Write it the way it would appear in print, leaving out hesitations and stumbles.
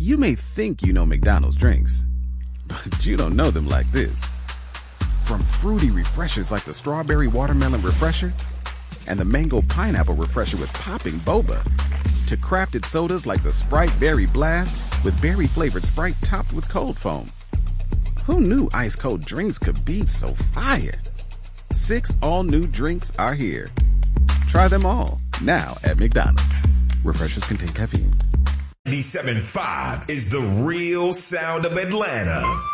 You may think you know McDonald's drinks, but you don't know them like this. From fruity refreshers like the Strawberry Watermelon Refresher and the Mango Pineapple Refresher with popping boba, to crafted sodas like the Sprite Berry Blast with berry-flavored Sprite topped with cold foam. Who knew ice-cold drinks could be so fire? 6 all-new drinks are here. Try them all, now at McDonald's. Refreshers contain caffeine. 97.5 is the real sound of Atlanta.